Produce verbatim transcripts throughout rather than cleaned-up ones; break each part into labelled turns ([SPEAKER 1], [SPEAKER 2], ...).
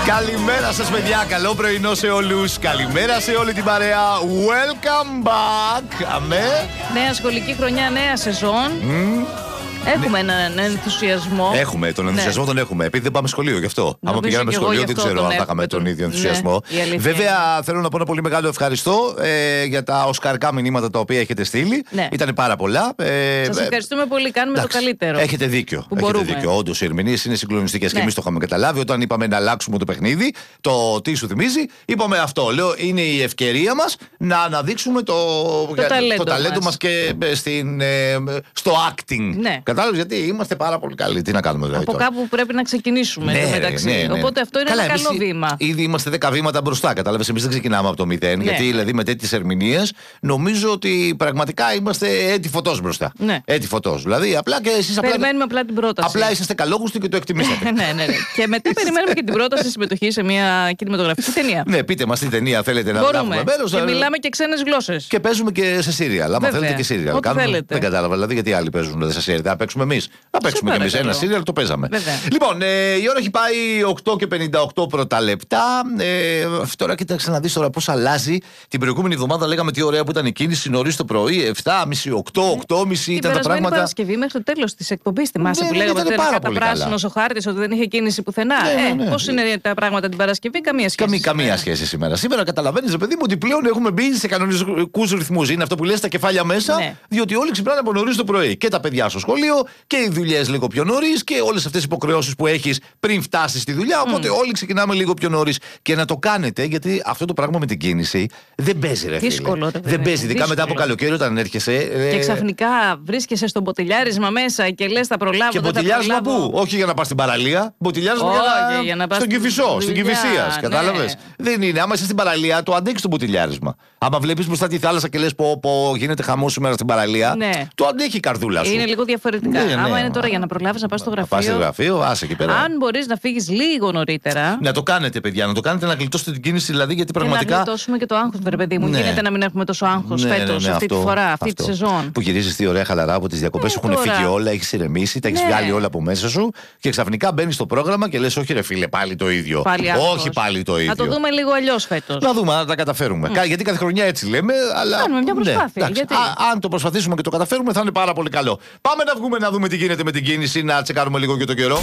[SPEAKER 1] Καλημέρα σας, παιδιά. Καλό πρωινό σε όλους. Καλημέρα σε όλη την παρέα. Welcome back. Αμέ.
[SPEAKER 2] Νέα σχολική χρονιά, νέα σεζόν. Mm. Έχουμε ναι. έναν ενθουσιασμό.
[SPEAKER 1] Έχουμε, τον ενθουσιασμό ναι. τον έχουμε. Επειδή δεν πάμε σχολείο γι' αυτό. Νομίζω άμα πηγαίναμε σχολείο, δεν ξέρω αν θα είχαμε τον ίδιο ενθουσιασμό. Ναι, βέβαια, θέλω να πω ένα πολύ μεγάλο ευχαριστώ ε, για τα οσκαρικά μηνύματα τα οποία έχετε στείλει. Ναι. Ήταν πάρα πολλά. Ε,
[SPEAKER 2] Σας ευχαριστούμε πολύ. Κάνουμε εντάξει, το καλύτερο.
[SPEAKER 1] Έχετε δίκιο. Έχετε δίκιο. Όντως, οι ερμηνείες είναι συγκλονιστικές ναι. και εμείς το είχαμε καταλάβει. Όταν είπαμε να αλλάξουμε το παιχνίδι, το τι σου θυμίζει, είπαμε αυτό. Λέω, είναι η ευκαιρία μας να αναδείξουμε το,
[SPEAKER 2] το, ταλέντο,
[SPEAKER 1] το ταλέντο μας και στην, ε, στο acting. Ναι. Κατάλαβες, γιατί είμαστε πάρα πολύ καλοί. Τι να κάνουμε δηλαδή.
[SPEAKER 2] Από
[SPEAKER 1] τώρα.
[SPEAKER 2] κάπου πρέπει να ξεκινήσουμε ναι, μεταξύ. Ναι, ναι. Οπότε αυτό είναι καλά, ένα καλό βήμα.
[SPEAKER 1] Ήδη είμαστε δέκα βήματα μπροστά. Κατάλαβες, εμείς δεν ξεκινάμε από το μηδέν. Ναι. Γιατί δηλαδή με τέτοιες ερμηνείες νομίζω ότι πραγματικά είμαστε έτη φωτός μπροστά. Ναι. Έτη φωτός. Δηλαδή απλά και εσείς απλά.
[SPEAKER 2] Περιμένουμε απλά την πρόταση.
[SPEAKER 1] Απλά είσαστε καλόγουστοι και το εκτιμήσατε.
[SPEAKER 2] ναι, ναι, ναι. Και μετά περιμένουμε και την πρόταση συμμετοχή σε μια κινηματογραφική ταινία.
[SPEAKER 1] Ναι, πείτε μας τι ταινία θέλετε να λάβουμε μέρος.
[SPEAKER 2] Και μιλάμε και ξένες γλώσσες.
[SPEAKER 1] Και παίζουμε και σε σύριαλ. Άμα θέλετε και σύριαλ. Δεν κατάλαβα δηλαδή γιατί άλλοι παίζουν σε σύριαλ. Θα παίξουμε εμείς. Να παίξουμε κι εμείς ένα σύριαλ, το παίζαμε. Βέβαια. Λοιπόν, ε, η ώρα έχει πάει οκτώ και πενήντα οκτώ πρώτα λεπτά. Ε, τώρα κοίταξε να δεις τώρα πώς αλλάζει. Την προηγούμενη εβδομάδα λέγαμε τι ωραία που ήταν η κίνηση νωρίς το πρωί, επτά και μισή, οκτώ, οκτώ και μισή ήταν τα πράγματα. Την
[SPEAKER 2] Παρασκευή μέχρι το τέλος της εκπομπής, θυμάσαι που λέγαμε ότι ήταν καταπράσινος ο χάρτης, ότι δεν είχε κίνηση πουθενά. Ναι, ε, ναι. Πώς είναι τα πράγματα την Παρασκευή, καμία σχέση.
[SPEAKER 1] Καμία, καμία σχέση σήμερα. Σήμερα καταλαβαίνεις, παιδί μου, ότι πλέον έχουμε μπει σε κανονικούς ρυθμούς. Είναι αυτό που λες τα κεφάλια μέσα, ναι. διότι όλοι ξυπνάνε από νωρίς το πρωί. Και τα παιδιά στο σχολείο και οι δουλειές λίγο πιο νωρίς και όλες αυτές οι υποχρεώσεις που έχεις πριν φτάσεις στη δουλειά. Οπότε mm. όλοι ξεκινάμε λίγο πιο νωρίς. Και να το κάνετε, γιατί αυτό το πράγμα με την κίνηση δεν παίζει, ρε φίλε.
[SPEAKER 2] Δύσκολο, ρε,
[SPEAKER 1] δεν παίζει, ειδικά μετά από καλοκαίρι όταν έρχεσαι.
[SPEAKER 2] Και ξαφνικά βρίσκεσαι στο μποτιλιάρισμα μέσα και λες θα προλάβω.
[SPEAKER 1] Και μποτιλιάρισμα πού? Όχι για να πας στην παραλία. Μποτιλιάρισμα
[SPEAKER 2] oh,
[SPEAKER 1] για να πας στον Κηφισό, στην Κηφισίας. Ναι. Κατάλαβες. Δεν είναι. Άμα είσαι στην παραλία, το αντέχεις το μποτιλιάρισμα. Άμα βλέπεις μπροστά τη θάλασσα και λες πω, πω γίνεται χαμός σήμερα στην παραλία, ναι. το αντέχει η καρδούλα σου.
[SPEAKER 2] Είναι λίγο διαφορετικά. Ναι, ναι. Άμα είναι τώρα για να προλάβεις να πας στο γραφείο.
[SPEAKER 1] Πας στο γραφείο, άσε εκεί πέρα.
[SPEAKER 2] Αν μπορείς να φύγεις λίγο νωρίτερα.
[SPEAKER 1] Να το κάνετε, παιδιά, να το κάνετε να γλιτώσετε την κίνηση, δηλαδή γιατί πραγματικά.
[SPEAKER 2] Και να γλιτώσουμε και το άγχος, βρε παιδί μου. Ναι. Γίνεται να μην έχουμε τόσο άγχος ναι, φέτος, ναι, ναι, αυτή αυτό, τη φορά, αυτή αυτό. Τη σεζόν.
[SPEAKER 1] Που γυρίζεις τι ωραία χαλαρά από τις διακοπές, ναι, έχουν φύγει όλα, έχεις ηρεμήσει, τα έχεις ναι. βγάλει όλα από μέσα σου και ξαφνικά μπαίνεις στο πρόγραμμα και λες, όχι ρε φίλε, πάλι το ίδιο.
[SPEAKER 2] Πάλι
[SPEAKER 1] όχι πάλι το ίδιο.
[SPEAKER 2] Να το δούμε λίγο αλλιώς φέτος.
[SPEAKER 1] Να δούμε, να τα καταφέρουμε. Mm. Γιατί κάθε χρονιά έτσι λέμε, αλλά.
[SPEAKER 2] Κάνουμε μια προσπάθεια.
[SPEAKER 1] Ναι, γιατί... Α, αν το προσπαθήσουμε και το καταφέρουμε, θα είναι πάρα πολύ καλό. Πάμε να βγούμε να δούμε τι γίνεται με την κίνηση, να τσεκάρουμε λίγο και το καιρό.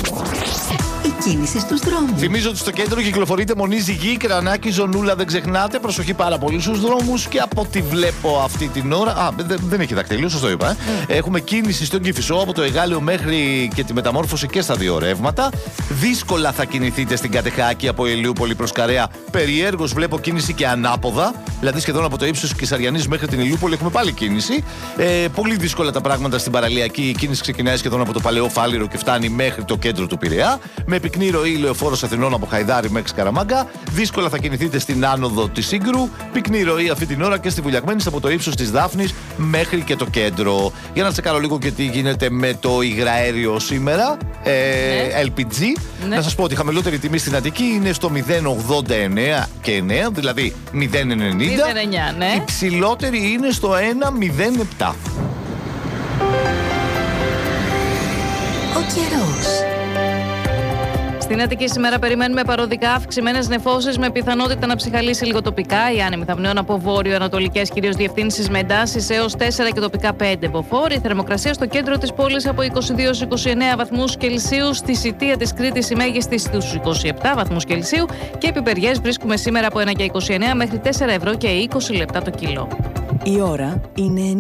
[SPEAKER 3] Η κίνηση στους δρόμους.
[SPEAKER 1] Θυμίζω ότι στο κέντρο κυκλοφορείτε μονή Ζυγή, Κρανάκη, Ζωνούλα, δεν ξεχνάτε. Προσοχή πάρα πολύ στους δρόμους και από ό,τι βλέπω αυτή την ώρα. Α, δεν, δεν έχει δακτυλίου, σας το είπα. Ε. Mm. Έχουμε κίνηση στον Κηφισό από το Εγάλεο μέχρι και τη μεταμόρφωση και στα δύο ρεύματα. Δύσκολα θα κινηθείτε στην Κατεχάκη από Ηλιούπολη προς Καρέα. Περιέργως βλέπω κίνηση και ανάποδα. Δηλαδή σχεδόν από το ύψος της Κεσαριανής μέχρι την Ηλιούπολη έχουμε πάλι κίνηση. Ε, πολύ δύσκολα τα πράγματα στην παραλιακή. Η κίνηση ξεκινάει σχεδόν από το Παλαιό Φάληρο και φτάνει μέχρι το κέντρο του Πειραιά. Με επικνή ροή Λεωφόρος Αθηνών από Χαϊδάρι μέχρι Σκαραμάγκα. Δύσκολα θα κινηθείτε στην άνοδο της Σύγκρου. Πυκνή ροή αυτή την ώρα και στη Βουλιαγμένης από το ύψος της Δάφνης μέχρι και το κέντρο. Για να τσεκάρω λίγο και τι γίνεται με το υγραέριο σήμερα. Ε, ναι. ελ πι τζι. Ναι. Να σας πω ότι η χαμηλότερη τιμή στην Αττική είναι στο μηδέν ογδόντα εννέα και εννέα, δηλαδή μηδέν ενενήντα.
[SPEAKER 2] Ναι.
[SPEAKER 1] Η ψηλότερη είναι στο ένα μηδέν επτά.
[SPEAKER 3] Ο καιρός.
[SPEAKER 2] Στην Αττική σήμερα περιμένουμε παροδικά αυξημένες νεφώσεις με πιθανότητα να ψυχαλίσει λίγο τοπικά. Οι άνεμοι θα πνέουν από βόρειο-ανατολικές κυρίως διευθύνσεις με εντάσεις έως τέσσερα και τοπικά πέντε μποφόρ. Η θερμοκρασία στο κέντρο της πόλης από είκοσι δύο έως είκοσι εννέα βαθμούς Κελσίου. Στη Σιτία της Κρήτης η μέγιστη στους είκοσι επτά βαθμούς Κελσίου. Και πιπεριές βρίσκουμε σήμερα από ένα και είκοσι εννέα μέχρι τέσσερα ευρώ και είκοσι λεπτά το κιλό.
[SPEAKER 3] Η ώρα είναι